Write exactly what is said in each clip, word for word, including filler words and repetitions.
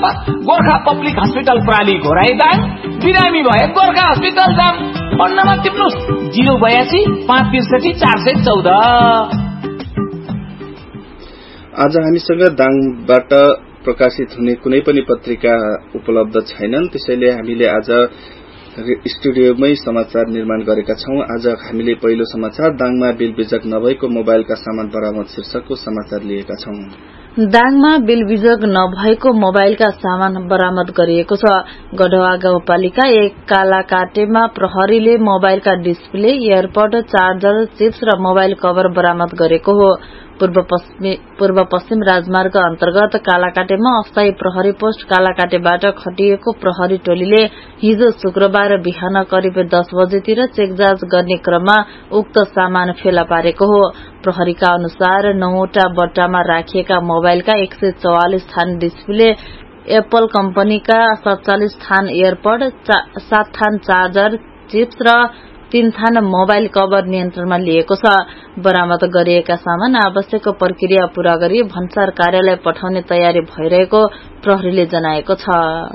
Number Gorkha public hospital प्राली घोराइदाङ, बिरामी भए Gorkha hospital जाम। Phone number टिप्नुस् zero बयासी पाँच त्रिसठी चार सय चौध। आज हामीसँग दाङबाट प्रकाशित हुने कुनै पनि पत्रिका उपलब्ध छैनन्, त्यसैले हामीले आज स्टुडियोमै समाचार निर्माण गरेका छौं। आज हामीले पहिलो समाचार दाङमा बिलबिजक नभएको मोबाइलका सामान बरामद शीर्षकको समाचार लिएका छौं। दाङमा बिलबिजक नभएको मोबाइलका सामान बरामद गरिएको छ। गढवा गाउँपालिका एक कालाकाटेमा प्रहरीले मोबाइलका डिस्प्ले, एयरपड, चार्जर, चिप्स र मोबाइल कभर बरामद गरेको हो। पूर्व पश्चिम पूर्व पश्चिम राजमार्ग अन्तर्गत कालाकाटेमा अस्थायी प्रहरी पोस्ट कालाकाटेबाट खटिएको प्रहरी टोलीले हिजो शुक्रबार बिहान करिब दस बजेतिर चेक जाँच गर्ने क्रममा उक्त सामान फेला पारेको हो। प्रहरीका अनुसार नौवटा बट्टामा राखिएका मोबाइलका एक सय चौवालिस थान डिस्प्ले, एप्पल कम्पनीका सत्तालिस थान एयरपड, सात थान चार्जर, चिप्स र तीन थान मोबाइल कभर नियन्त्रणमा लिएको छ। बरामद गरिएका सामान आवश्यक प्रक्रिया पूरा गरी भन्सार कार्यालय पठाउने तयारी भइरहेको प्रहरीले जनाएको छ।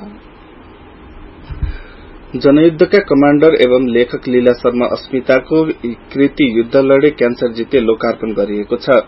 जनयुद्धका कमाण्डर एवं लेखक लीला शर्मा अस्मिताको कृति युद्ध लडे क्यान्सर जिते लोकार्पण गरिएको छ।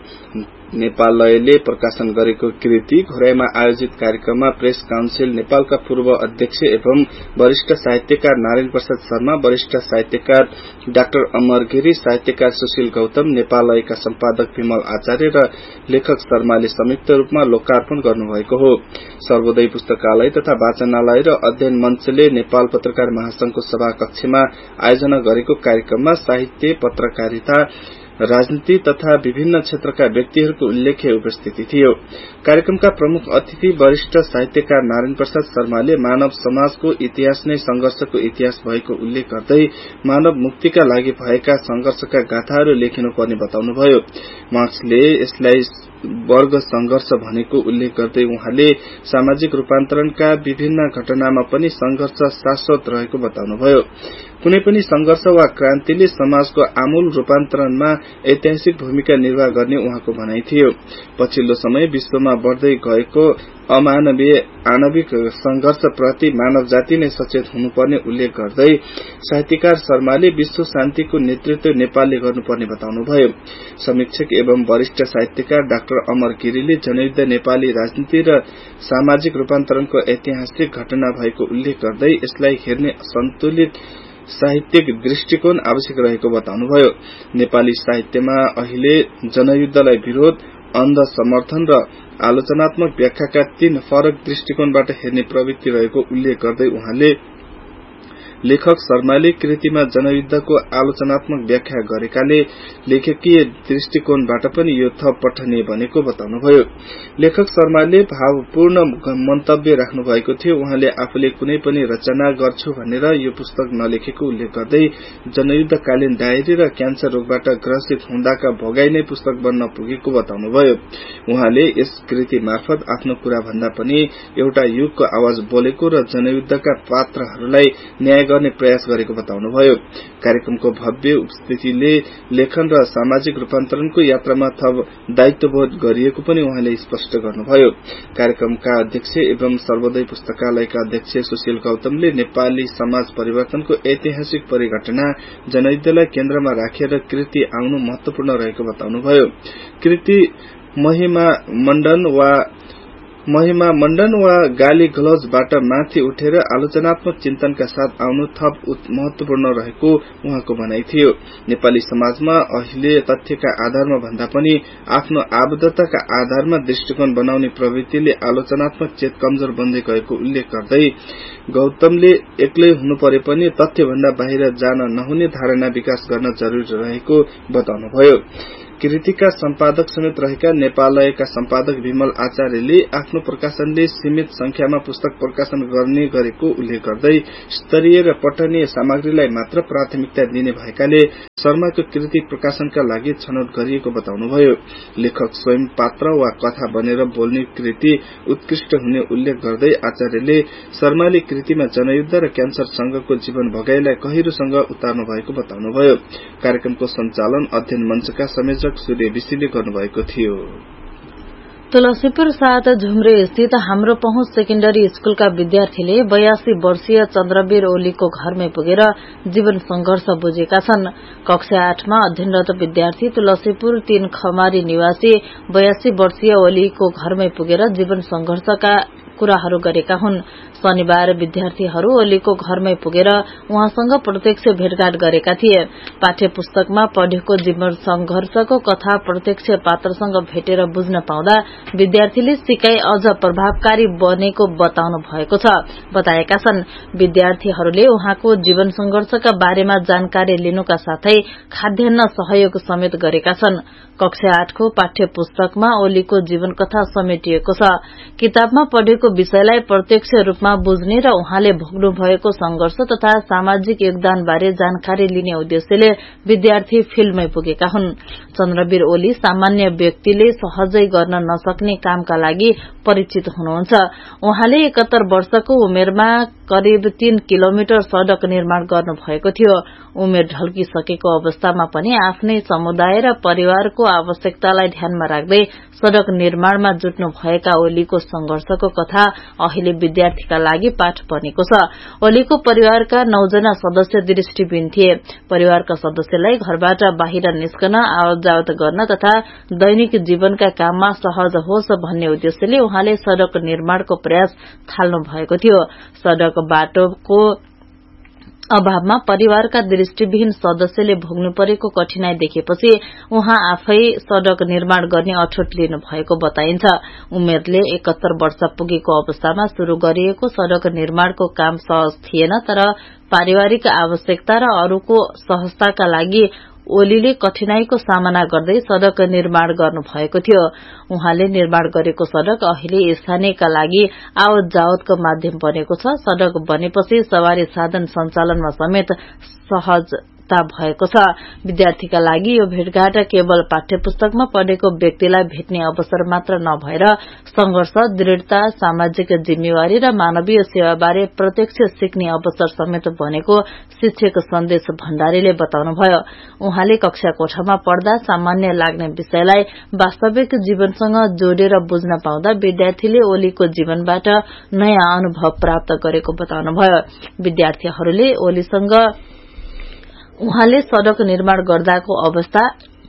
नेपालले प्रकाशन गरेको कृति घोराईमा आयोजित कार्यक्रममा प्रेस काउन्सिल नेपालका पूर्व अध्यक्ष एवं वरिष्ठ साहित्यकार नारायण प्रसाद शर्मा, वरिष्ठ साहित्यकार डाक्टर अमर गिरी, साहित्यकार सुशील गौतम, नेपालका सम्पादक विमल आचार्य र लेखक शर्माले संयुक्त रूपमा लोकार्पण गर्नुभएको हो। सर्वोदय पुस्तकालय तथा वाचनालय र अध्ययन मञ्चले नेपाल पत्रकार महासंघको सभा कक्षमा आयोजना गरेको कार्यक्रममा साहित्य, पत्रकारिता, राजनीति तथा विभिन्न क्षेत्रका व्यक्तिहरूको उल्लेख्य उपस्थिति थियो। कार्यक्रमका प्रमुख अतिथि वरिष्ठ साहित्यकार नारायण प्रसाद शर्माले मानव समाजको इतिहास नै संघर्षको इतिहास भएको उल्लेख गर्दै मानव मुक्तिका लागि भएका संघर्षका गाथाहरू लेखिनुपर्ने बताउनुभयो। मार्क्सले यसलाई वर्ग संघर्ष भनेको उल्लेख गर्दै उहाँले सामाजिक रूपान्तरणका विभिन्न घटनामा पनि संघर्ष शाश्वत रहेको बताउनुभयो। कुनै पनि संघर्ष वा क्रान्तिले समाजको आमूल रूपान्तरणमा ऐतिहासिक भूमिका निर्वाह गर्ने उहाँको भनाइ थियो। पछिल्लो समय विश्वमा बढ़दै गएको अमानवीय आणविक संघर्ष प्रति मानव जाति नै सचेत हुनुपर्ने उल्लेख गर्दै साहित्यकार शर्माले विश्व शान्तिको नेतृत्व नेपालले गर्नुपर्ने बताउनुभयो। समीक्षक एवं वरिष्ठ साहित्यकार डाक्टर अमर गिरीले जनयुद्ध नेपाली राजनीति र सामाजिक रूपान्तरणको ऐतिहासिक घटना भएको उल्लेख गर्दै यसलाई हेर्ने सन्तुलित साहित्यिक दृष्टिकोण आवश्यक रहेको बताउनुभयो। नेपाली साहित्यमा अहिले जनयुद्धलाई विरोध, अन्ध समर्थन र आलोचनात्मक व्याख्याका तीन फरक दृष्टिकोणबाट हेर्ने प्रवृत्ति रहेको उल्लेख गर्दै उहाँले लेखक शर्माले कृतिमा जनयुद्धको आलोचनात्मक व्याख्या गरेकाले लेखकीय दृष्टिकोणबाट पनि यो थप पठनीय बनेको बताउनुभयो। लेखक शर्माले भावपूर्ण मन्तव्य राख्नु भएको थियो। उहाँले आफूले कुनै पनि रचना गर्छु भनेर यो पुस्तक नलेखेको उल्लेख गर्दै जनयुद्धकालीन डायरी र क्यान्सर रोगबाट ग्रसित हुँदाका भोगाई नै पुस्तक बन्न पुगेको बताउनुभयो। उहाँले यस कृति मार्फत आफ्नो कुरा भन्दा पनि एउटा युगको आवाज बोलेको र जनयुद्धका पात्रहरूलाई न्याय गर्ने प्रयास गरेको बताउनुभयो। कार्यक्रमको भव्य उपस्थितिले लेखन र सामाजिक रूपान्तरणको यात्रामा थप दायित्वबोध गरिएको पनि उहाँले स्पष्ट गर्नुभयो। कार्यक्रमका अध्यक्ष एवं सर्वोदय पुस्तकालयका अध्यक्ष सुशील गौतमले नेपाली समाज परिवर्तनको ऐतिहासिक परिघटना जनयुद्धलाई केन्द्रमा राखेर कृति आउनु महत्वपूर्ण रहेको बताउनुभयो। कृति महिमा मण्डन वा महिमा मण्डन वा गाली गलौजबाट माथि उठेर आलोचनात्मक चिन्तनका साथ आउनु थप महत्वपूर्ण रहेको उहाँको भनाइ थियो। नेपाली समाजमा अहिले तथ्यका आधारमा भन्दा पनि आफ्नो आबद्धताका आधारमा दृष्टिकोण बनाउने प्रवृत्तिले आलोचनात्मक चेत कमजोर बन्दै गएको उल्लेख गर्दै गौतमले एक्लै हुनु परे पनि तथ्यभन्दा बाहिर जान नहुने धारणा विकास गर्न जरुरी रहेको बताउनुभयो। कृतिका सम्पादक समेत रहेका नेपालका सम्पादक विमल आचार्यले आफ्नो प्रकाशनले सीमित संख्यामा पुस्तक प्रकाशन गर्ने गरेको उल्लेख गर्दै स्तरीय र पठनीय सामग्रीलाई मात्र प्राथमिकता दिने भएकाले शर्माको कृति प्रकाशनका लागि छनौट गरिएको बताउनुभयो। लेखक स्वयं पात्र वा कथा बनेर बोल्ने कृति उत्कृष्ट हुने उल्लेख गर्दै आचार्यले शर्माले कृतिमा जनयुद्ध र क्यान्सरसँगको जीवन भगाईलाई गहिरोसँग उतार्नु भएको बताउनुभयो। कार्यक्रमको सञ्चालन अध्ययन मञ्चका संयोजक सूर्य विशीले गर्नुभएको थियो। तुलसीपुर साथ झुम्रे स्थित हाम्रो पहुँच सेकेन्डरी स्कूलका विद्यार्थीले बयासी वर्षीय चन्द्रवीर ओलीको घरमै पुगेर जीवन संघर्ष बुझेका छन्। कक्षा आठमा अध्ययनरत विद्यार्थी तुलसीपुर तीन खमारी निवासी बयासी वर्षीय ओलीको घरमै पुगेर जीवन संघर्षका कुराहरू गरेका हुन्। शनिबार विद्यार्थीहरू ओलीको घरमै पुगेर उहाँसँग प्रत्यक्ष भेटघाट गरेका थिए। पाठ्य पुस्तकमा पढेको जीवन संघर्षको कथा प्रत्यक्ष पात्रसँग भेटेर बुझ्न पाउँदा विद्यार्थीले सिकाइ अझ प्रभावकारी बनेको बताउनु भएको छ। बताएका छन् विद्यार्थीहरूले उहाँको जीवन संघर्षका बारेमा जानकारी लिनुका साथै खाद्यान्न सहयोग समेत गरेका छन्। कक्षा आठको पाठ्य पुस्तकमा ओलीको जीवन कथा समेटिएको छ। किताबमा पढेको विषयलाई प्रत्यक्ष रूपमा बुझ्ने र उहाँले भोग्नु भएको संघर्ष तथा सामाजिक योगदान बारे जानकारी लिने उद्देश्यले विद्यार्थी फिल्डमै पुगेका हुन्। चन्द्रवीर ओली सामान्य व्यक्तिले सहजै गर्न नसक्ने कामका लागि परिचित हुनुहुन्छ। उहाँले एकात्तर वर्षको उमेरमा करिब तीन किलोमिटर सड़क निर्माण गर्नु भएको थियो। उमेर ढल्किसकेको अवस्थामा पनि आफ्नै समुदाय र परिवारको आवश्यकतालाई ध्यानमा राख्दै सड़क निर्माणमा जुट्नु भएका ओलीको संघर्षको कथा अहिले विद्यार्थीका लागि पाठ बनेको छ। ओलीको परिवारका नौजना सदस्य दृष्टिविहीन थिए। परिवारका सदस्यलाई घरबाट बाहिर निस्कन, आवत जावत गर्न तथा दैनिक जीवनका काममा सहज होस् भन्ने उद्देश्यले उहाँले सड़क निर्माणको प्रयास थाल्नु भएको थियो। सड़क बाटोको अभावमा परिवारका दृष्टिविहीन सदस्यले भोग्नु परेको कठिनाई देखेपछि उहाँ आफै सड़क निर्माण गर्ने अठोट लिनु भएको बताइन्छ। उमेरले एकात्तर वर्ष पुगेको अवस्थामा शुरू गरिएको सड़क निर्माणको काम सहज थिएन, तर पारिवारिक आवश्यकता र अरूको सहजताका लागि ओलीले कठिनाईको सामना गर्दै सड़क निर्माण गर्नु भएको थियो। उहाँले निर्माण गरेको सड़क अहिले स्थानीयका लागि आवत जावतको माध्यम बनेको छ। सड़क बनेपछि सवारी साधन सञ्चालनमा समेत सहजता भएको छ। विद्यार्थीका लागि यो भेटघाट केवल पाठ्यपुस्तकमा पढेको व्यक्तिलाई भेट्ने अवसर मात्र नभएर संघर्ष, दृढ़ता, सामाजिक जिम्मेवारी र मानवीय सेवाबारे प्रत्यक्ष सिक्ने अवसर समेत बनेको शिक्षक सन्देश भण्डारीले बताउनुभयो। उहाँले कक्षा कोठामा पढ्दा सामान्य लाग्ने विषयलाई वास्तविक जीवनसँग जोडेर बुझ्न पाउँदा विद्यार्थीले ओलीको जीवनबाट नयाँ अनुभव प्राप्त गरेको बताउनुभयो। विद्यार्थीहरूले ओलीसँग उहाँले सड़क निर्माण गर्दाको अवस्था,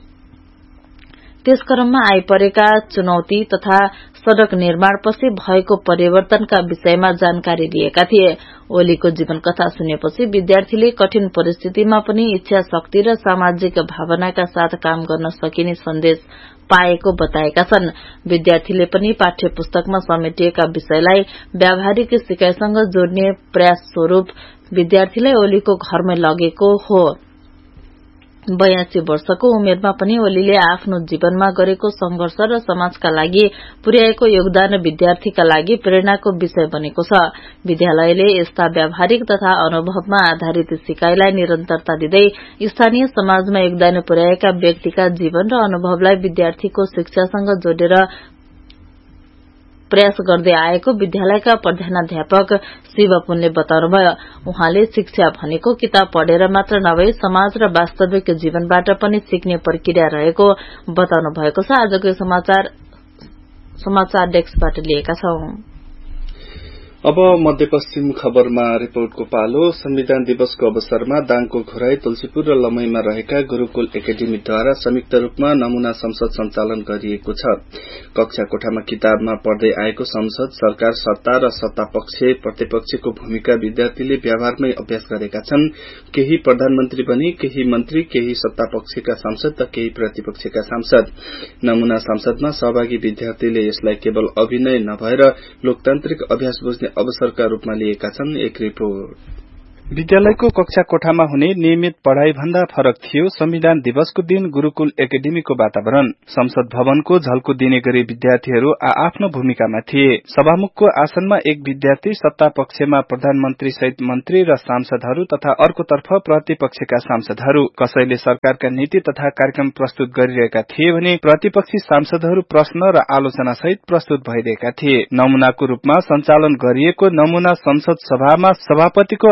त्यस क्रममा आइपरेका चुनौती तथा सड़क निर्माणपछि भएको परिवर्तनका विषयमा जानकारी लिएका थिए। ओलीको जीवन कथा सुनेपछि विद्यार्थीले कठिन परिस्थितिमा पनि इच्छा शक्ति र सामाजिक भावनाका साथ काम गर्न सकिने सन्देश पाएको बताएका छन्। विद्यार्थीले पनि पाठ्य पुस्तकमा समेटिएका विषयलाई व्यावहारिक सिकाइसँग जोड्ने प्रयास स्वरूप विद्यार्थीलाई ओलीको घरमै लगेको हो। बयासी वर्षको उमेरमा पनि ओलीले आफ्नो जीवनमा गरेको संघर्ष र समाजका लागि पुर्याएको योगदान विद्यार्थीका लागि प्रेरणाको विषय बनेको छ। विद्यालयले यस्ता व्यावहारिक तथा अनुभवमा आधारित सिकाइलाई निरन्तरता दिँदै स्थानीय समाजमा योगदान पुर्याएका व्यक्तिका जीवन र अनुभवलाई विद्यार्थीको शिक्षासँग जोडेर प्रयास गर्दै आएको विद्यालयका प्रधानाध्यापक शिव पुनले बताउनुभयो। उहाँले शिक्षा भनेको किताब पढेर मात्र नभई समाज र वास्तविक जीवनबाट पनि सिक्ने प्रक्रिया रहेको बताउनु भएको छ। आजको समाचार समाचार डेस्कबाट लिएका छौं। अब मध्यपश्चिम खबरमा रिपोर्टको पालो। संविधान दिवसको अवसरमा दाङको घोराई, तुलसीपुर र लमईमा रहेका गुरूकुल एकाडेमीद्वारा संयुक्त रूपमा नमूना संसद सञ्चालन गरिएको छ। कक्षा कोठामा किताबमा पढ्दै आएको संसद, सरकार, सत्ता र सत्तापक्ष प्रतिपक्षको भूमिका विद्यार्थीले व्यवहारमै अभ्यास गरेका छन्। केही प्रधानमन्त्री बनी, केही मन्त्री, केही सत्तापक्षका सांसद त केही प्रतिपक्षका सांसद। नमूना संसदमा सहभागी विद्यार्थीले यसलाई केवल अभिनय नभएर लोकतान्त्रिक अभ्यास बुझ्ने अवसरका रूपमा लिएका छन्। एक रिपोर्ट। विद्यालयको कक्षा कोठामा हुने नियमित पढ़ाई भन्दा फरक थियो संविधान दिवसको दिन गुरूकुल एकाडेमीको वातावरण। संसद भवनको झल्को दिने गरी विद्यार्थीहरू आ आफ्नो भूमिकामा थिए। सभामुखको आसनमा एक विद्यार्थी, सत्ता पक्षमा प्रधानमन्त्री सहित मन्त्री र सांसदहरू तथा अर्कोतर्फ प्रतिपक्षका सांसदहरू। कसैले सरकारका नीति तथा कार्यक्रम प्रस्तुत गरिरहेका थिए भने प्रतिपक्षी सांसदहरू प्रश्न र आलोचना सहित प्रस्तुत भइरहेका थिए। नमूनाको रूपमा सञ्चालन गरिएको नमूना संसद सभामा सभापतिको आसन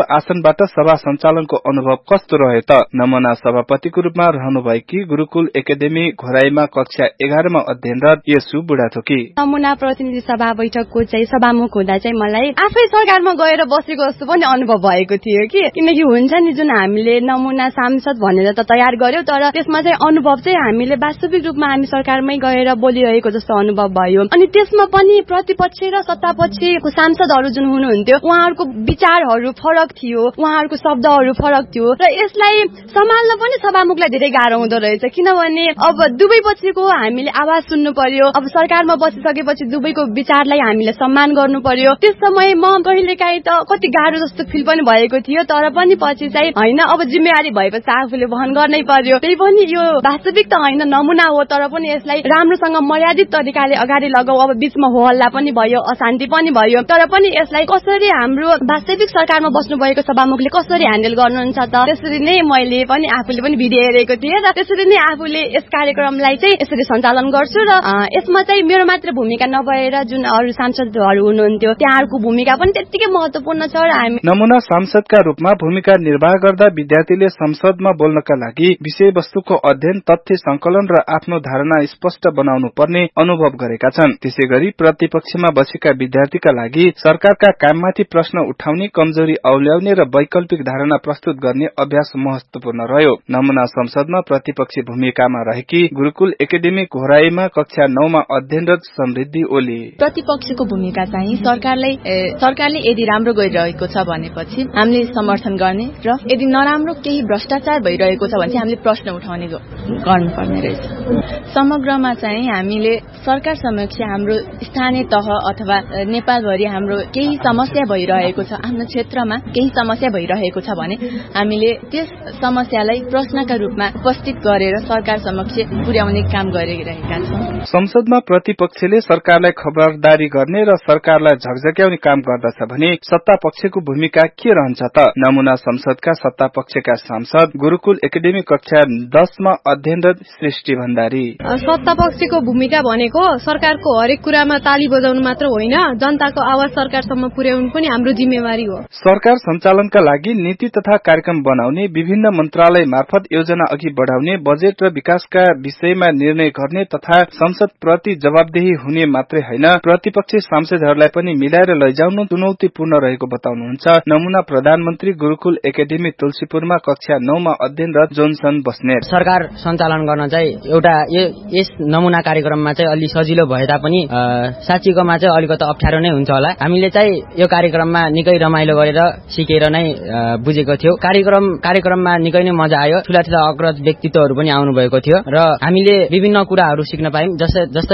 तर्फबाट सभा सञ्चालनको अनुभव कस्तो रह्यो त? नमुना सभापतिको रूपमा रहनुभएकी गुरुकुल एकाडेमी घोराईमा कक्षा एघारमा अध्ययनरत यसु बुढाथोकी। नमुना प्रतिनिधि सभा बैठकको चाहिँ सभामुख हुँदा चाहिँ मलाई आफै सरकारमा गएर बसेको जस्तो पनि अनुभव भएको थियो कि किनकि हुन्छ नि जुन हामीले नमुना सांसद भनेर त तयार गर्यौं तर त्यसमा चाहिँ अनुभव चाहिँ हामीले वास्तविक रूपमा हामी सरकारमै गएर बोलिरहेको जस्तो अनुभव भयो। अनि त्यसमा पनि प्रतिपक्ष र सत्तापक्षको सांसदहरू जुन हुनुहुन्थ्यो उहाँहरूको विचारहरू फरक थियो, उहाँहरूको शब्दहरू फरक थियो र यसलाई सम्हाल्न पनि सभामुखलाई धेरै गाह्रो हुँदो रहेछ किनभने अब दुवै पक्षको हामीले आवाज सुन्नु पर्यो। अब सरकारमा बसिसकेपछि दुवैको विचारलाई हामीले सम्मान गर्नु पर्यो। त्यस समय म कहिलेकाहीँ त कति गाह्रो जस्तो फिल पनि भएको थियो तर पनि पछि चाहिँ हैन अब जिम्मेवारी भएपछि आफूले वहन गर्नै पर्यो। त्यही पनि यो वास्तविक त हैन नमुना हो तर पनि यसलाई राम्रोसँग मर्यादित तरिकाले अगाडि लगाऊ। अब बीचमा हो हल्ला पनि भयो, अशान्ति पनि भयो तर पनि यसलाई कसरी हाम्रो वास्तविक सरकारमा बस्नु भएको सभामुखले कसरी ह्यान्डल गर्नुहुन्छ त त्यसरी नै मैले पनि आफूले पनि भिडियो हेरेको थिएँ र त्यसरी नै आफूले यस कार्यक्रमलाई चाहिँ यसरी सञ्चालन गर्छु र यसमा चाहिँ मेरो मात्र भूमिका नभएर जुन अरू सांसदहरू हुनुहुन्थ्यो त्यहाँहरूको भूमिका पनि त्यत्तिकै महत्त्वपूर्ण छ र हामी नमुना सांसदका रूपमा भूमिका निर्वाह गर्दा विद्यार्थीले संसदमा बोल्नका लागि विषयवस्तुको अध्ययन, तथ्य संकलन र आफ्नो धारणा स्पष्ट बनाउनु पर्ने अनुभव गरेका छन्। त्यसैगरी प्रतिपक्षमा बसेका विद्यार्थीका लागि सरकारका काममाथि प्रश्न उठाउने, कमजोरी औल्याउने र वैकल्पिक धारणा प्रस्तुत गर्ने अभ्यास महत्वपूर्ण रह्यो। नमुना संसदमा प्रतिपक्षी भूमिकामा रहेकी गुरुकुल एकाडेमी घोराईमा कक्षा नौमा अध्ययनरत समृद्धि ओली। प्रतिपक्षको भूमिका चाहिँ सरकारलाई सरकारले यदि राम्रो गरिरहेको छ भनेपछि हामीले समर्थन गर्ने र यदि नराम्रो केही भ्रष्टाचार भइरहेको छ भने चाहिँ हामीले प्रश्न उठाउने गर्नुपर्ने रहेछ। समग्रमा चाहिँ हामीले सरकार समक्ष हाम्रो स्थानीय तह अथवा नेपालभरि हाम्रो केही समस्या भइरहेको छ, आफ्नो क्षेत्रमा केही समस्या भइरहेको छ भने हामीले त्यस समस्यालाई प्रश्नका रूपमा उपस्थित गरेर सरकार समक्ष पुर्याउने काम गरिरहेका छौं। संसदमा प्रतिपक्षले सरकारलाई खबरदारी गर्ने र सरकारलाई झकझक्याउने काम गर्दछ भने सत्ता पक्षको भूमिका के रहन्छ त? नमुना संसदका सत्ता पक्षका सांसद गुरुकुल एकाडेमी कक्षा दसमा अध्ययनरत सृष्टि भण्डारी। सत्ता पक्षको भूमिका भनेको सरकारको हरेक कुरामा ताली बजाउनु मात्र होइन, जनताको आवाज सरकारसम्म पुर्याउनु पनि हाम्रो जिम्मेवारी हो। सरकार सञ्चालनका लागि नीति तथा कार्यक्रम बनाउने, विभिन्न मन्त्रालय मार्फत योजना अघि बढाउने, बजेट र विकासका विषयमा निर्णय गर्ने तथा संसद प्रति जवाबदेही हुने मात्रै होइन प्रतिपक्षी सांसदहरूलाई पनि मिलाएर लैजाउनु चुनौतीपूर्ण रहेको बताउनुहुन्छ नमुना प्रधानमन्त्री गुरुकुल एकाडेमी तुलसीपुरमा कक्षा नौमा अध्ययनरत जोनसन बस्नेत। सरकार सञ्चालन गर्न चाहिँ एउटा यस नमुना कार्यक्रममा चाहिँ अलि सजिलो भए तापनि साँच्चीकोमा चाहिँ अलिकति अप्ठ्यारो नै हुन्छ होला। हामीले चाहिँ यो कार्यक्रममा निकै रमाइलो गरेर सिकेर नै बुझेको थियौ। कार्यक्रम कार्यक्रममा निकै नै मजा आयो। ठूला ठूला अग्रज व्यक्तित्वहरू पनि आउनु भएको थियो र हामीले विभिन्न कुराहरू सिक्न पायौं। जस्तै जस्तै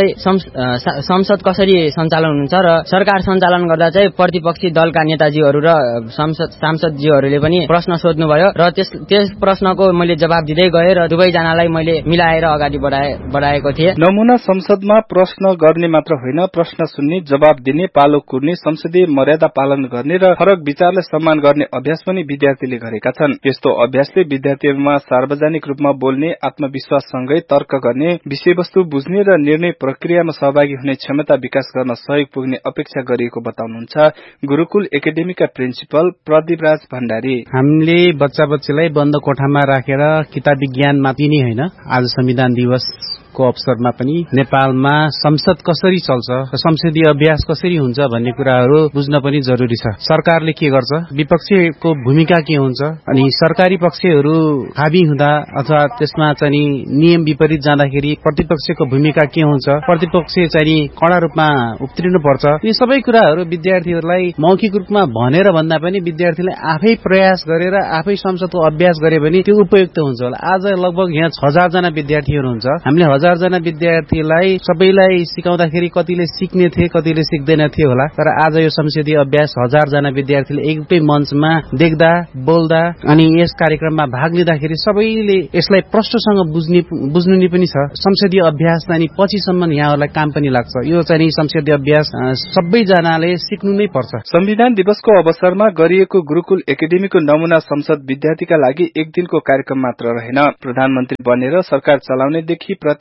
संसद कसरी सञ्चालन हुन्छ र सरकार सञ्चालन गर्दा चाहिँ प्रतिपक्षी दलका नेताजीहरू र संसद सांसदजीहरूले पनि प्रश्न सोध्नुभयो र त्यस त्यस प्रश्नको मैले जवाब दिँदै गएँ र दुवैजनालाई मैले मिलाएर अगाडि बढाए बढाएको थिएँ। नमुना संसदमा प्रश्न गर्ने मात्र होइन, प्रश्न सुन्ने, जवाब दिने, पालो कुर्ने, संसदीय मर्यादा पालन गर्ने र फरक विचारलाई सम्मान गर्ने अभ्यास पनि विद्यार्थीले गरेका छन्। यस्तो अभ्यासले विद्यार्थीहरूमा सार्वजनिक रूपमा बोल्ने, आत्मविश्वाससँगै तर्क गर्ने, विषयवस्तु बुझ्ने र निर्णय प्रक्रियामा सहभागी हुने क्षमता विकास गर्न सहयोग पुग्ने अपेक्षा गरिएको बताउनुहुन्छ गुरुकुल एकाडेमीका प्रिन्सिपल प्रदीपराज भण्डारी। हामीले बच्चा बच्चीलाई बन्द कोठामा राखेर किताब विज्ञान मात्रै होइन, आज संविधान दिवस को अवसरमा पनि नेपालमा संसद कसरी चल्छ, संसदीय अभ्यास कसरी हुन्छ भन्ने कुराहरू बुझ्न पनि जरुरी छ। सरकारले के गर्छ, विपक्षीको भूमिका के हुन्छ, अनि सरकारी पक्षहरू हाबी हुँदा अथवा त्यसमा चाहिँ नियम विपरीत जाँदाखेरि प्रतिपक्षको भूमिका के हुन्छ, प्रतिपक्ष चाहिँ कडा रूपमा उत्रिनु पर्छ। यी सबै कुराहरू विद्यार्थीहरूलाई मौखिक रूपमा भनेर भन्दा पनि विद्यार्थीले आफै प्रयास गरेर आफै संसदको अभ्यास गरे भने त्यो उपयुक्त हुन्छ होला। आज लगभग यहाँ हजार जना विद्यार्थीहरू हुन्छ। हामीले हजार जना विद्यार्थीलाई सबैलाई सिकाउँदाखेरि कतिले सिक्ने थिए, कतिले सिक्दैन थिए होला, तर आज यो संसदीय अभ्यास हजार जना विद्यार्थीले एकै मञ्चमा देख्दा बोल्दा अनि यस कार्यक्रममा भाग लिँदाखेरि सबैले यसलाई प्रष्टसँग बुझ्ने बुझ्नु पनि छ। संसदीय अभ्यास चाहिँ पछिसम्म यहाँहरूलाई काम पनि लाग्छ। यो चाहिँ संसदीय अभ्यास सबैजनाले सिक्नु नै पर्छ। संविधान दिवसको अवसरमा गरिएको गुरुकुल एकाडेमीको नमुना संसद विद्यार्थीका लागि एक दिनको कार्यक्रम मात्र रहेन। प्रधानमन्त्री बनेर सरकार चलाउनेदेखि प्रति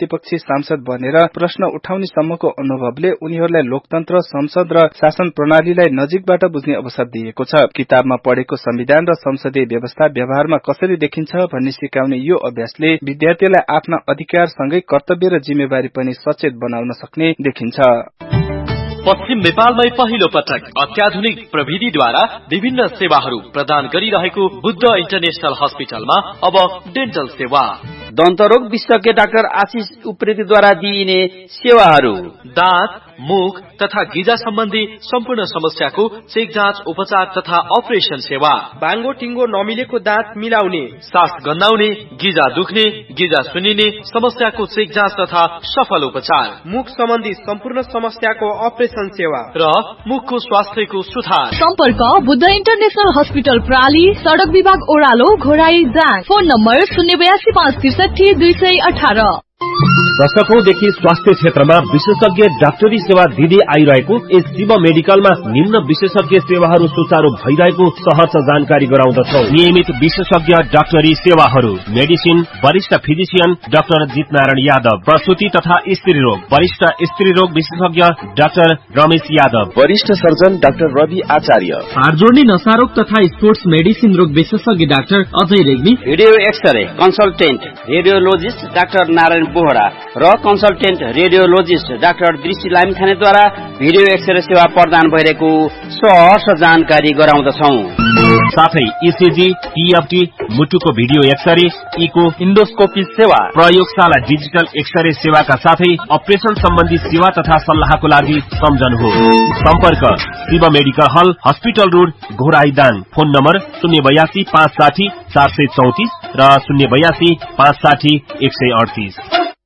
प्रतिपक्षी सांसद बनेर प्रश्न उठाउने सम्मको अनुभवले उनीहरूलाई लोकतन्त्र, संसद र शासन प्रणालीलाई नजिकबाट बुझ्ने अवसर दिएको छ। किताबमा पढेको संविधान र संसदीय व्यवस्था व्यवहारमा कसरी देखिन्छ भन्ने सिकाउने यो अभ्यासले विद्यार्थीलाई आफ्ना अधिकारसँगै कर्तव्य र जिम्मेवारी पनि सचेत बनाउन सक्ने देखिन्छ। पश्चिम नेपालमै पहिलो पटक अत्याधुनिक प्रविधिद्वारा विभिन्न सेवाहरू प्रदान गरिरहेको बुद्ध इन्टरनेशनल हस्पिटलमा अब डेन्टल सेवा, दन्तरोग विशेषज्ञ डाक्टर आशिष उप्रेतीद्वारा दिइने सेवाहरू, दाँत, मुख तथा गिजा सम्बन्धी सम्पूर्ण समस्याको चेक जाँच, उपचार तथा अपरेसन सेवा, बाङ्गो टिङ्गो नमिलेको दाँत मिलाउने, सास गन्नाउने, गिजा दुख्ने, गिजा सुनिने समस्याको चेक जाँच तथा सफल उपचार, मुख सम्बन्धी सम्पूर्ण समस्याको अपरेसन सेवा र मुखको स्वास्थ्यको सुधार। सम्पर्क बुद्ध इन्टरनेशनल हस्पिटल प्राली, सड़क विभाग ओह्रालो, घोराई दाङ। फोन नम्बर शून्य बयासी पाँच त्रिसठी दुई सय अठार। दशकौंदेखि स्वास्थ्य क्षेत्रमा विशेषज्ञ डाक्टरी सेवा दिँदै आइरहेको यस शिव मेडिकलमा निम्न विशेषज्ञ सेवाहरू सुचारू भइरहेको सहर्ष जानकारी गराउँदछौ। नियमित विशेषज्ञ डाक्टरी सेवाहरू, मेडिसिन, वरिष्ठ फिजिशियन डाक्टर जितनारायण यादव, प्रसूति तथा स्त्री रोग, वरिष्ठ स्त्री रोग विशेषज्ञ डाक्टर रमेश यादव, वरिष्ठ सर्जन डाक्टर रवि आचार्य, हाड जोड्ने नसारोग तथा स्पोर्ट्स मेडिसिन रोग विशेषज्ञ doctor Ajay Regmi, video x-ray consultant radiologist doctor Narayan Bohra र कन्सल्टेन्ट रेडियोलोजिस्ट डाक्टर दृष्टि लामिछानेद्वारा भिडियो एक्सरे सेवा प्रदान भइरहेको सहर्ष जानकारी गराउँदछौं। साथै इसिजी, टीएफटी, मुटुको भिडियो एक्सरे, इको, इन्डोस्कोपी सेवा, प्रयोगशाला डिजिटल एक्सरे सेवाका साथै अपरेसन सम्बन्धी सेवा तथा सल्लाहको लागि सम्झनुहोस्। सम्पर्क शिव मेडिकल हल, hospital road, Ghorahi Dang. Phone number शून्य बयासी पाँच साठी चार सय चौतिस र शून्य बयासी पाँच साठी एक सय अडतिस।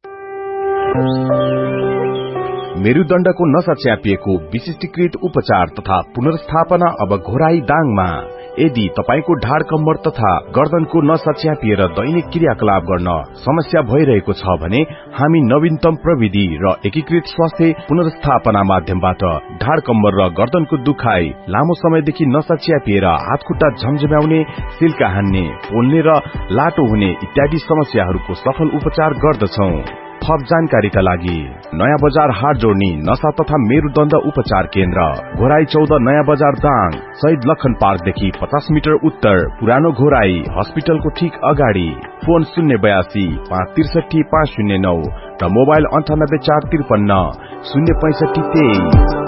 मेरुदण्डको नसा च्यापिएको विशिष्टीकृत उपचार तथा पुनर्स्थापना अब घोराई दाङमा। यदि तपाईको ढाड कम्मर तथा गर्दनको नसा च्यापिएर दैनिक क्रियाकलाप गर्न समस्या भइरहेको छ भने हामी नवीनतम प्रविधि र एकीकृत स्वास्थ्य पुनर्स्थापना माध्यमबाट ढाड कम्मर र गर्दनको दुखाइ, लामो समयदेखि नसा च्यापिएर हातखुट्टा झमझम्याउने, सिल्का हान्ने, पोल्ने र लाटो हुने इत्यादि समस्याहरूको सफल उपचार गर्दछौं। थप जानकारीका लागि नयाँ बजार हाट जोड्ने नशा तथा मेरुदण्ड उपचार केन्द्र, घोराई चौध नयाँ बजार दाङ, शहीद लखन पार्कदेखि पचास मिटर उत्तर, पुरानो घोराई हस्पिटलको ठीक अगाडि। फोन शून्य बयासी पाँच त्रिसठी पाँच शून्य नौ र मोबाइल अन्ठानब्बे चार त्रिपन्न शून्य पैंसठी तेइस।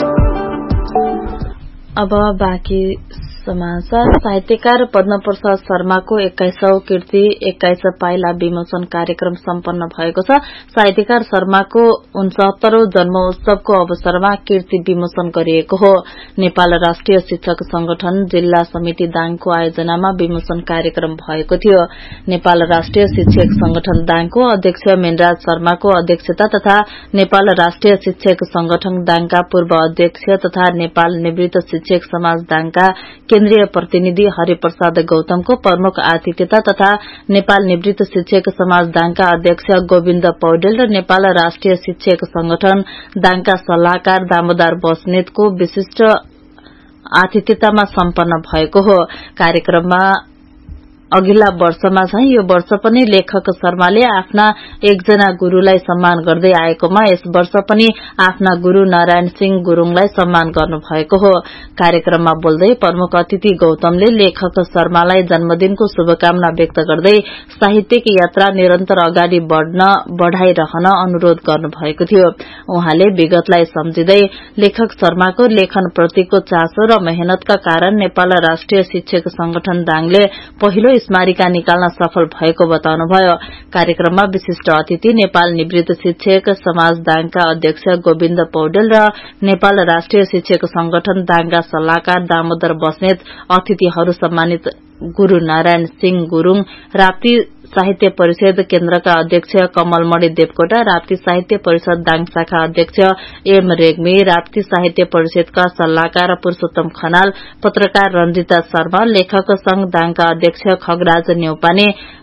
अब बाँकी समाचार। साहित्यकार पद्म प्रसाद शर्माको एक्काइसौं कीर्ति एक्काइस पाइला विमोचन कार्यक्रम सम्पन्न भएको छ। साहित्यकार शर्माको उनसत्तरौं जन्मोत्सवको अवसरमा कीर्ति विमोचन गरिएको हो। नेपाल राष्ट्रिय शिक्षक संगठन जिल्ला समिति दाङको आयोजनामा विमोचन कार्यक्रम भएको थियो। नेपाल राष्ट्रिय शिक्षक संगठन दाङको अध्यक्ष मेनराज शर्माको अध्यक्षता तथा नेपाल राष्ट्रिय शिक्षक संगठन दाङका पूर्व अध्यक्ष तथा नेपाल निवृत्त शिक्षक समाज दाङका केन्द्रीय प्रतिनिधि हरिप्रसाद गौतमको प्रमुख आतिथ्यता तथा नेपाल निवृत्त शिक्षक समाज दाङका अध्यक्ष गोविन्द पौडेल र नेपाल राष्ट्रिय शिक्षक संगठन दाङका सल्लाहकार दामोदर बस्नेतको विशिष्ट आतिथ्यतामा सम्पन्न भएको हो। कार्यक्रममा अघिल्ला वर्षमा चाहिँ यो वर्ष पनि लेखक शर्माले आफ्ना एकजना गुरूलाई सम्मान गर्दै आएकोमा यस वर्ष पनि आफ्ना गुरू नारायण सिंह गुरूङलाई सम्मान गर्नुभएको हो। कार्यक्रममा बोल्दै प्रमुख अतिथि गौतमले लेखक शर्मालाई जन्मदिनको शुभकामना व्यक्त गर्दै साहित्यिक यात्रा निरन्तर अगाडि बढ़न बढ़ाइरहन अनुरोध गर्नुभएको थियो। उहाँले विगतलाई सम्झिँदै लेखक शर्माको लेखन प्रतिको चासो र मेहनतका कारण नेपाल राष्ट्रिय शिक्षक संगठन दाङले पहिलो स्मारिका निकाल्न सफल भएको बताउनुभयो। कार्यक्रममा विशिष्ट अतिथि नेपाल निवृत्त शिक्षक समाज दाङका अध्यक्ष गोविन्द पौडेल र नेपाल राष्ट्रिय शिक्षक संगठन दाङका सल्लाहकार दामोदर बस्नेत, अतिथिहरू सम्मानित गुरू नारायण सिंह गुरूङ, राप्ती साहित्य परिषद केन्द्रका अध्यक्ष कमलमणि देवकोटा, राप्ती साहित्य परिषद दाङ शाखा अध्यक्ष एम रेग्मी, राप्ती साहित्य परिषदका सल्लाहकार पुरूषोत्तम खनाल, पत्रकार रंजिता शर्मा, लेखक संघ दाङका अध्यक्ष खगराज न्यौपाने,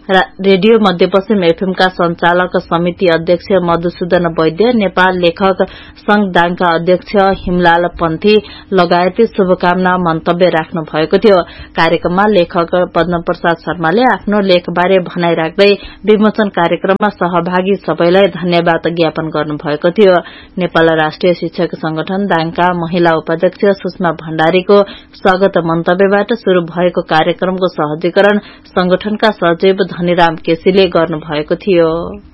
रेडियो मध्यपश्चिम एफएम का संचालक समिति अध्यक्ष मधुसूदन वैद्य, नेपाल लेखक संघ दाङका अध्यक्ष हिमलाल पन्थी लगायत शुभकामना मन्तव्य राख्नु भएको थियो। कार्यक्रममा लेखक पद्म प्रसाद शर्माले आफ्नो लेखबारे भनाइ राख्दै विमोचन कार्यक्रममा सहभागी सबैलाई धन्यवाद ज्ञापन गर्नुभएको थियो। नेपाल राष्ट्रिय शिक्षक संगठन दाङका महिला उपाध्यक्ष सुषमा भण्डारीको स्वागत मन्तव्यबाट शुरू भएको कार्यक्रमको सहजीकरण संगठनका सचिव धनीराम केसीले गर्नुभएको थियो।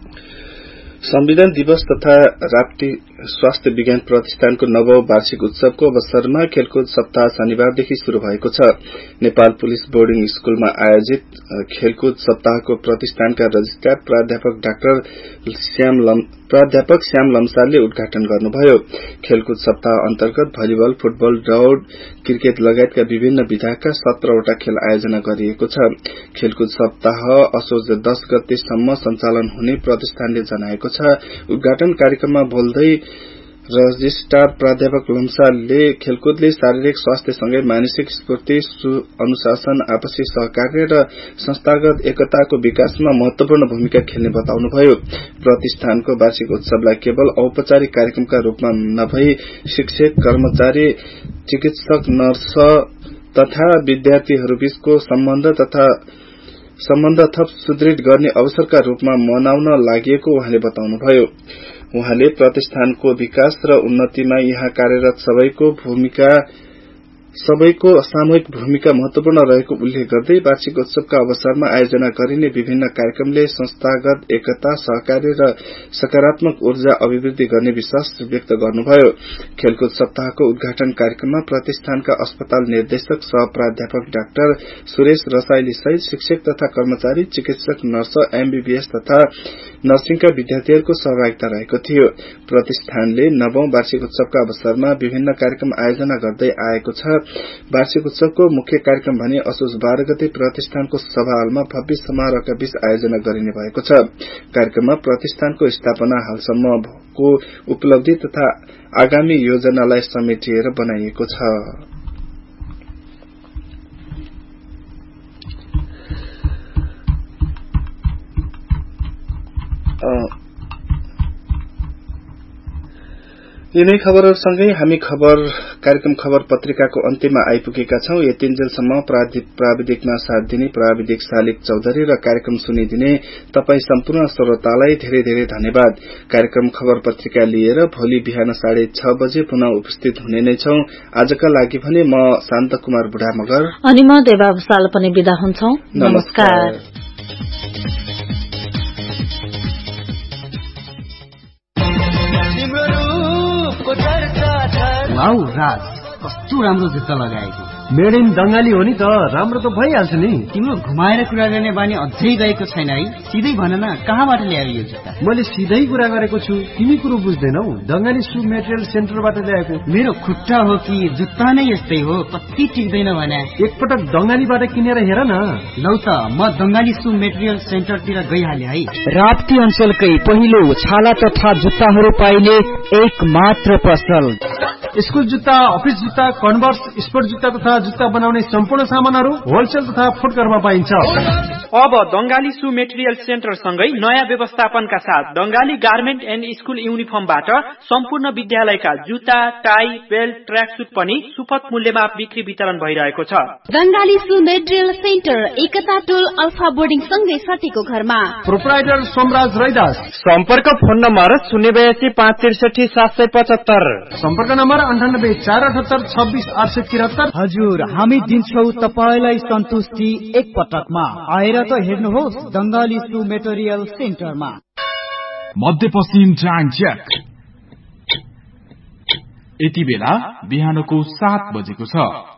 संविधान दिवस तथा राप्ती स्वास्थ्य विज्ञान प्रतिष्ठानको नवौं वार्षिक उत्सवको अवसरमा खेलकुद सप्ताह शनिबारदेखि शुरू भएको छ। नेपाल पुलिस बोर्डिङ स्कूलमा आयोजित खेलकुद सप्ताहको प्रतिष्ठानका रजिस्ट्रार प्राध्यापक डाक्टर श्याम लम, प्राध्यापक श्याम लम्सालले उद्घाटन गर्नुभयो। खेलकुद सप्ताह अन्तर्गत भलिबल, फुटबल, दौड़, क्रिकेट लगायतका विभिन्न विधाका सत्रवटा खेल आयोजना गरिएको छ। खेलकुद सप्ताह असोज दस गतेसम्म सञ्चालन हुने प्रतिष्ठानले जनाएको छ। उद्घाटन कार्यक्रममा बोल्दै रजिस्ट्रार प्राध्यापक लम्सालले खेलकुदले शारीरिक स्वास्थ्यसँगै मानसिक स्फूर्ति, अनुशासन, आपसी सहकार्य र संस्थागत एकताको विकासमा महत्वपूर्ण भूमिका खेल्ने बताउनुभयो। प्रतिष्ठानको वार्षिक उत्सवलाई केवल औपचारिक कार्यक्रमका रूपमा नभई शिक्षक, कर्मचारी, चिकित्सक, नर्स तथा विद्यार्थीहरूबीचको सम्बन्ध तथा सम्बन्ध थप सुदृढ गर्ने अवसरका रूपमा मनाउन लागेको उहाँले बताउनुभयो। उहाँले प्रतिष्ठानको विकास र उन्नतिमा यहाँ कार्यरत सबैको भूमिका सबैको सामूहिक भूमिका महत्वपूर्ण रहेको उल्लेख गर्दै वार्षिक उत्सवका अवसरमा आयोजना गरिने विभिन्न कार्यक्रमले संस्थागत एकता, सहकार्य र सकारात्मक ऊर्जा अभिवृद्धि गर्ने विश्वास व्यक्त गर्नुभयो। खेलकुद सप्ताहको उद्घाटन कार्यक्रममा प्रतिष्ठानका अस्पताल निर्देशक सह प्राध्यापक डाक्टर सुरेश रसाइली सहित शिक्षक तथा कर्मचारी, चिकित्सक, नर्स, एमबीबीएस तथा नर्सिङका विद्यार्थीहरूको सहभागिता रहेको थियो। प्रतिष्ठानले नवौं वार्षिक उत्सवका अवसरमा विभिन्न कार्यक्रम आयोजना गर्दै आएको छ। वार्षिक उत्सवको मुख्य कार्यक्रम भने असोज बाह्र गते प्रतिष्ठानको सभा हालमा भव्य समारोहका बीच आयोजना गरिने भएको छ। कार्यक्रममा प्रतिष्ठानको स्थापना, हालसम्मको उपलब्धि तथा आगामी योजनालाई समेटिएर बनाइएको छ। यिनै खबरहरूसँगै हामी खबर कार्यक्रम खबर पत्रिकाको अन्त्यमा आइपुगेका छौं। यतिन्जेलसम्म प्राविधिकमा साथ दिने प्राविधिक शालिक चौधरी र कार्यक्रम सुनिदिने तपाई सम्पूर्ण श्रोतालाई धेरै धेरै धन्यवाद। कार्यक्रम खबर पत्रिका लिएर भोलि बिहान साढे छ बजे पुनः उपस्थित हुने नै छौं। आजका लागि भने म शान्त कुमार बुढा मगर अनि म देवा भूषाल पनि बिदा हुन्छौं। नमस्कार। वाउ राज, कस्तो राम्रो जुत्ता लगाएको। मेड इन बंगाली हो नि त, राम्रो त भइहाल्छ नि। तिम्रो घुमाएर कुरा गर्ने बानी अझै गएको छैन है? सिधै भन न, कहाँबाट ल्यायो यो जुत्ता? मैले सिधै कुरा गरेको छु, तिमी कुरो बुझ्दैनौ। बंगाली सु मेटेरियल सेन्टरबाट ल्याएको। मेरो खुट्टा हो कि जुत्ता नै यस्तै हो, कति टिक्दैन भने। एकपटक बंगालीबाट किनेर हेर न। लौ त, म बंगाली सु मेटेरियल सेन्टरतिर गइहाले है। राप्ती अञ्चलकै पहिलो छाला तथा जुत्ताहरू पाइने एक मात्र पसल। स्कुल जुत्ता, अफिस जुत्ता, कन्भर्स, स्पोर्ट जुत्ता तथा जुत्ता बनाउने सम्पूर्ण सामानहरू होलसेल तथा फुटकरमा पाइन्छ। अब बंगाली सु मेटेरियल सेन्टर सँगै नयाँ व्यवस्थापनका साथ बंगाली गार्मेन्ट एन्ड स्कुल युनिफर्मबाट सम्पूर्ण विद्यालयका जुत्ता, टाई, बेल्ट, ट्र्याकसुट पनि सुपथ मूल्यमा बिक्री वितरण भइरहेको छ। बंगाली सु मेटेरियल सेन्टर एकता टोल अल्फा बोर्डिङ सँगै सटीको घरमा। प्रोप्राइटर सोमराज रैदास। सम्पर्क फोन नम्बर शून्य बयासी पाँच त्रिसठी सात सय पचहत्तर। सम्पर्क नम्बर अन्ठानब्बे चार अठहत्तर छब्बीस आठ सय तिहत्तर। हजुर, हामी दिन्छौ तपाईलाई सन्तुष्टि एक पटकमा। आएर त हेर्नुहोस् बंगाली सु मेटेरियल सेन्टरमा। मध्यपश्चिम टाइम चेक। यति बेला बिहानको सात बजेको छ।